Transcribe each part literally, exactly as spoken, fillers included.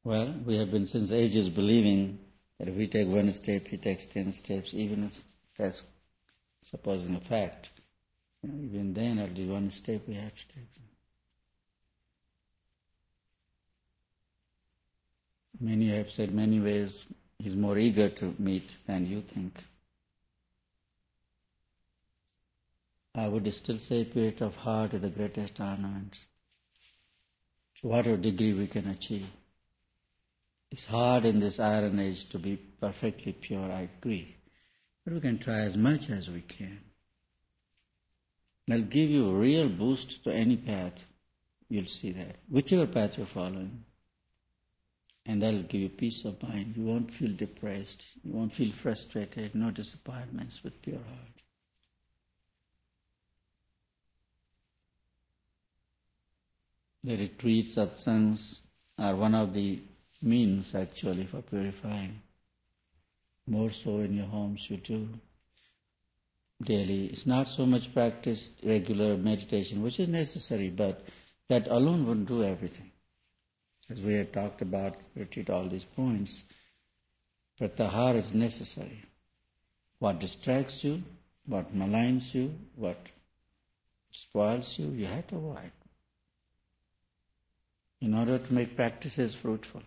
Well, we have been since ages believing that if we take one step, he takes ten steps, even if that's supposing a fact. You know, even then, at least one step we have to take. Many have said many ways he's more eager to meet than you think. I would still say purity of heart is the greatest ornament. To whatever degree we can achieve. It's hard in this iron age to be perfectly pure, I agree. But we can try as much as we can. It'll give you a real boost to any path. You'll see that. Whichever path you're following. And that'll give you peace of mind. You won't feel depressed. You won't feel frustrated. No disappointments with pure heart. The retreats, satsangs are one of the means actually for purifying. More so in your homes you do daily. It's not so much practice, regular meditation, which is necessary, but that alone wouldn't do everything. As we had talked about, retreat all these points, pratyahara is necessary. What distracts you, what maligns you, what spoils you, you have to avoid in order to make practices fruitful.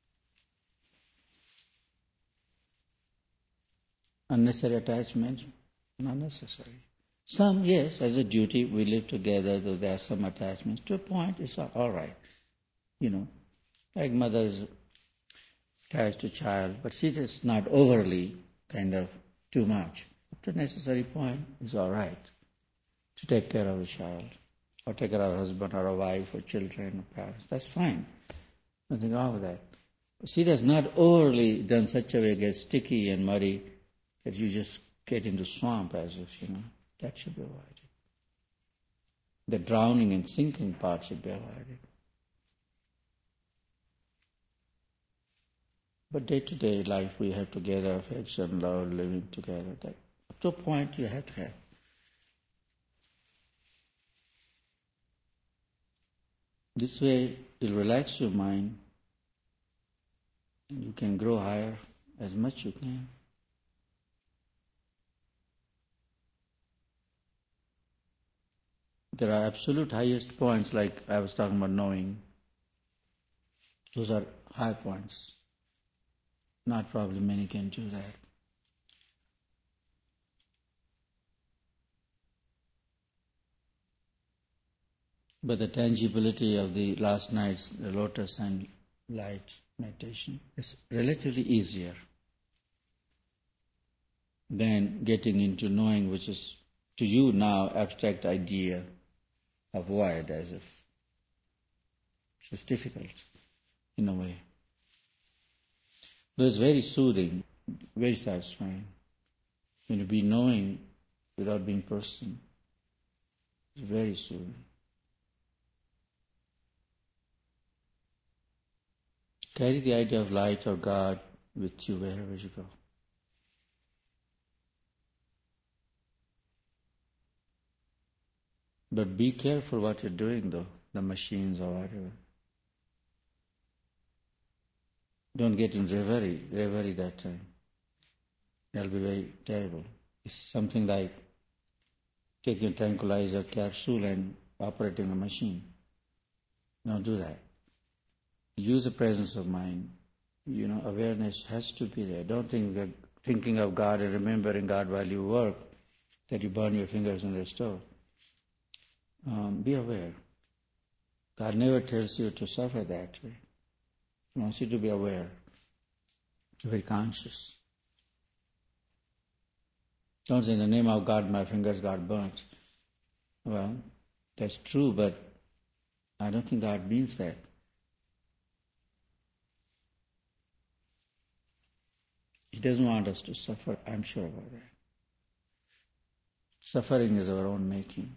Unnecessary attachments, not necessary. Some, yes, as a duty, we live together, though there are some attachments. To a point, it's all right. You know, like mother is attached to child, but she is not overly kind of too much. Up to a necessary point, it's all right to take care of a child, or take care of a husband, or a wife, or children, or parents. That's fine. Nothing wrong with that. But she has not overly done such a way it gets sticky and muddy that you just get into swamp as if, you know, that should be avoided. The drowning and sinking part should be avoided. But day-to-day life we have together, affection, love, living together. That up to a point you have to have. This way it'll relax your mind. You can grow higher as much you can. There are absolute highest points, like I was talking about knowing. Those are high points. Not probably many can do that. But the tangibility of the last night's the lotus and light meditation is relatively easier than getting into knowing, which is to you now abstract idea of void, as if it's difficult in a way. Though it's very soothing, very satisfying. When you be knowing without being person, it's very soothing. Carry the idea of light or God with you wherever you go. But be careful what you're doing though, the machines or whatever. Don't get in reverie, reverie that time. That'll be very terrible. It's something like taking a tranquilizer capsule and operating a machine. Don't do that. Use the presence of mind. You know, awareness has to be there. Don't think that thinking of God and remembering God while you work, that you burn your fingers in the stove. Um, be aware. God never tells you to suffer that way. He wants you to be aware, very conscious. Don't say, in the name of God, my fingers got burnt. Well, that's true, but I don't think God means that. He doesn't want us to suffer, I'm sure about that. Suffering is our own making.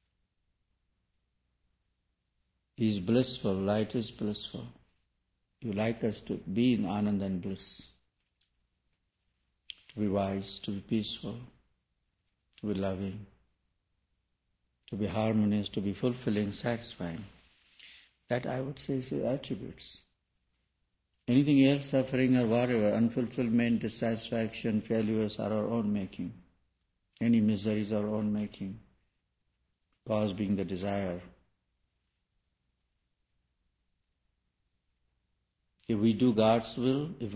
He is blissful, light is blissful. You like us to be in ananda and bliss, to be wise, to be peaceful, to be loving, to be harmonious, to be fulfilling, satisfying. That I would say is the attributes. Anything else, suffering or whatever, unfulfillment, dissatisfaction, failures are our own making. Any miseries are our own making. Cause being the desire. If we do God's will, if